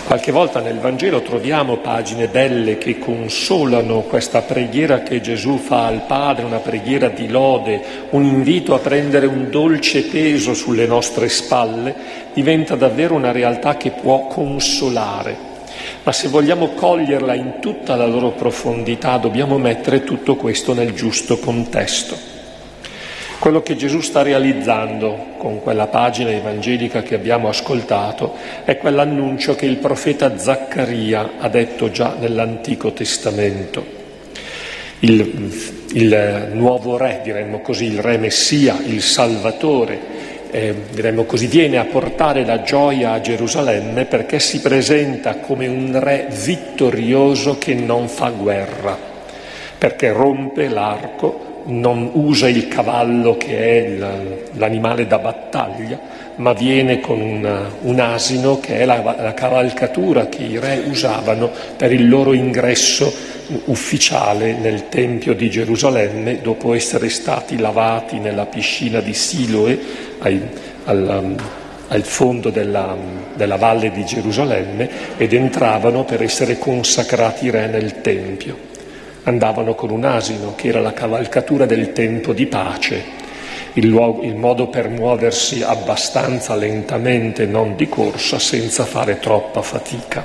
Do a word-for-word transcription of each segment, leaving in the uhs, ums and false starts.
Qualche volta nel Vangelo troviamo pagine belle che consolano questa preghiera che Gesù fa al Padre, una preghiera di lode, un invito a prendere un dolce peso sulle nostre spalle, diventa davvero una realtà che può consolare. Ma se vogliamo coglierla in tutta la loro profondità, dobbiamo mettere tutto questo nel giusto contesto. Quello che Gesù sta realizzando con quella pagina evangelica che abbiamo ascoltato è quell'annuncio che il profeta Zaccaria ha detto già nell'Antico Testamento. Il, il nuovo re, diremmo così, il re Messia, il Salvatore, eh, diremmo così, viene a portare la gioia a Gerusalemme perché si presenta come un re vittorioso che non fa guerra, perché rompe l'arco, non usa il cavallo che è l'animale da battaglia, ma viene con una, un asino che è la, la cavalcatura che i re usavano per il loro ingresso ufficiale nel Tempio di Gerusalemme, dopo essere stati lavati nella piscina di Siloe ai, al, al fondo della, della valle di Gerusalemme, ed entravano per essere consacrati re nel Tempio. Andavano con un asino, che era la cavalcatura del tempo di pace, il, luogo, il modo per muoversi abbastanza lentamente, non di corsa, senza fare troppa fatica.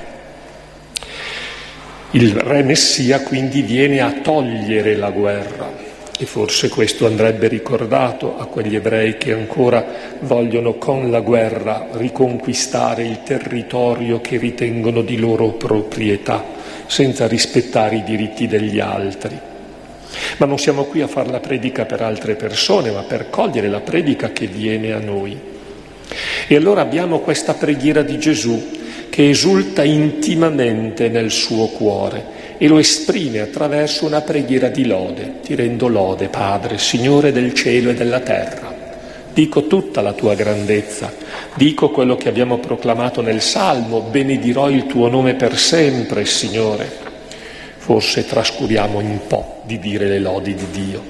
Il re Messia quindi viene a togliere la guerra, e forse questo andrebbe ricordato a quegli ebrei che ancora vogliono con la guerra riconquistare il territorio che ritengono di loro proprietà, senza rispettare i diritti degli altri. Ma non siamo qui a fare la predica per altre persone, ma per cogliere la predica che viene a noi. E allora abbiamo questa preghiera di Gesù che esulta intimamente nel suo cuore e lo esprime attraverso una preghiera di lode. Ti rendo lode, Padre, Signore del cielo e della terra. Dico tutta la tua grandezza, dico quello che abbiamo proclamato nel Salmo: benedirò il tuo nome per sempre, Signore. Forse trascuriamo un po' di dire le lodi di Dio,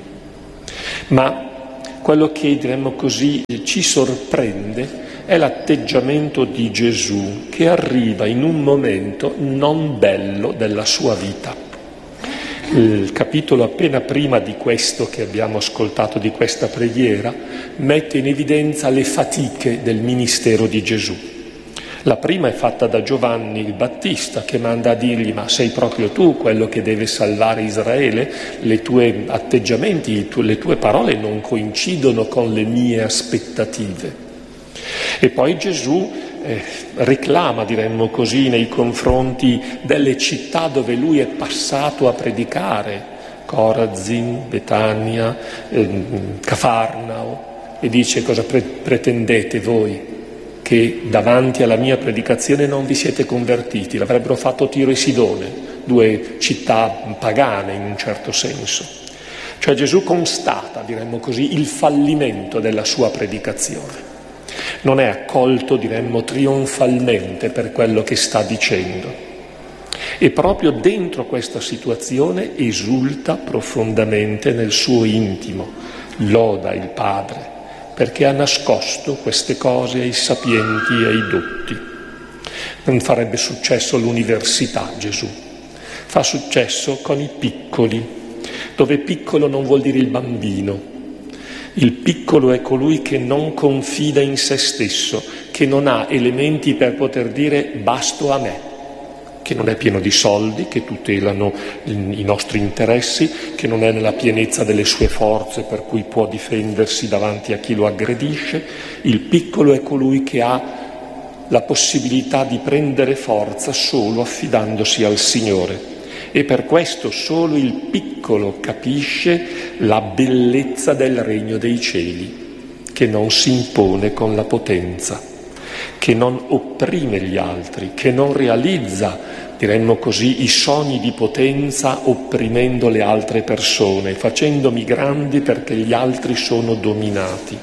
ma quello che, diremmo così, ci sorprende è l'atteggiamento di Gesù, che arriva in un momento non bello della sua vita. Il capitolo appena prima di questo che abbiamo ascoltato, di questa preghiera, mette in evidenza le fatiche del ministero di Gesù. La prima è fatta da Giovanni il Battista, che manda a dirgli: ma sei proprio tu quello che deve salvare Israele? Le tue atteggiamenti, le tue parole non coincidono con le mie aspettative. E poi Gesù eh, reclama, diremmo così, nei confronti delle città dove lui è passato a predicare, Corazin, Betania, eh, Cafarnao, e dice: cosa pre- pretendete voi? Che davanti alla mia predicazione non vi siete convertiti? L'avrebbero fatto Tiro e Sidone, due città pagane in un certo senso. Cioè Gesù constata, diremmo così, il fallimento della sua predicazione. Non è accolto, diremmo, trionfalmente per quello che sta dicendo. E proprio dentro questa situazione esulta profondamente nel suo intimo, loda il Padre, perché ha nascosto queste cose ai sapienti e ai dotti. Non farebbe successo all'università Gesù, fa successo con i piccoli, dove piccolo non vuol dire il bambino. Il piccolo è colui che non confida in se stesso, che non ha elementi per poter dire basto a me, che non è pieno di soldi che tutelano i nostri interessi, che non è nella pienezza delle sue forze per cui può difendersi davanti a chi lo aggredisce. Il piccolo è colui che ha la possibilità di prendere forza solo affidandosi al Signore. E per questo solo il piccolo capisce la bellezza del regno dei cieli, che non si impone con la potenza, che non opprime gli altri, che non realizza, diremmo così, i sogni di potenza opprimendo le altre persone, facendomi grandi perché gli altri sono dominati,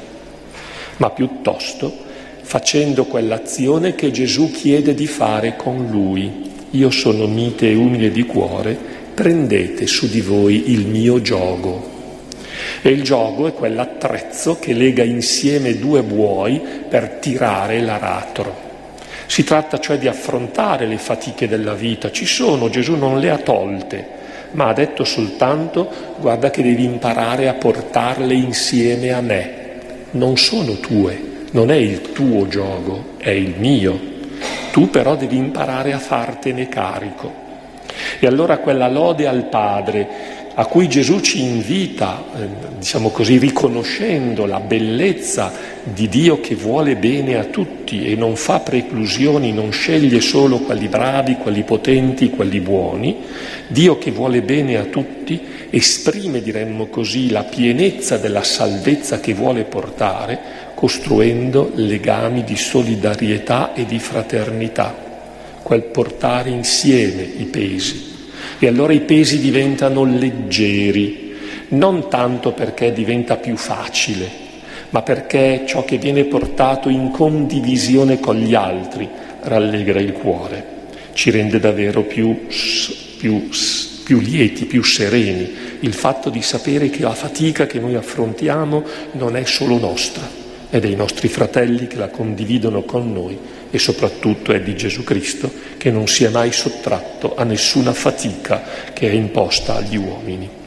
ma piuttosto facendo quell'azione che Gesù chiede di fare con lui. Io sono mite e umile di cuore, prendete su di voi il mio giogo. E il giogo è quell'attrezzo che lega insieme due buoi per tirare l'aratro. Si tratta cioè di affrontare le fatiche della vita. Ci sono, Gesù non le ha tolte, ma ha detto soltanto: guarda che devi imparare a portarle insieme a me. Non sono tue, non è il tuo gioco, è il mio. Tu però devi imparare a fartene carico. E allora quella lode al Padre a cui Gesù ci invita, eh, diciamo così, riconoscendo la bellezza di Dio che vuole bene a tutti e non fa preclusioni, non sceglie solo quelli bravi, quelli potenti, quelli buoni, Dio che vuole bene a tutti esprime, diremmo così, la pienezza della salvezza che vuole portare, costruendo legami di solidarietà e di fraternità, quel portare insieme i pesi. E allora i pesi diventano leggeri, non tanto perché diventa più facile, ma perché ciò che viene portato in condivisione con gli altri rallegra il cuore, ci rende davvero più, più, più lieti, più sereni, il fatto di sapere che la fatica che noi affrontiamo non è solo nostra, è dei nostri fratelli che la condividono con noi e soprattutto è di Gesù Cristo che non si è mai sottratto a nessuna fatica che è imposta agli uomini.